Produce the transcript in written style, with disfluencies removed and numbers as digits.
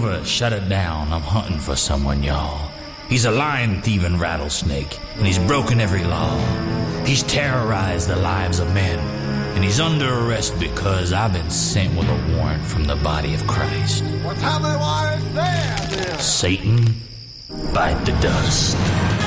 over, shut it down. I'm hunting for someone, y'all. He's a lion thieving rattlesnake, and he's broken every law. He's terrorized the lives of men, and he's under arrest because I've been sent with a warrant from the body of Christ. Well, tell me what it's there, then. Satan, bite the dust.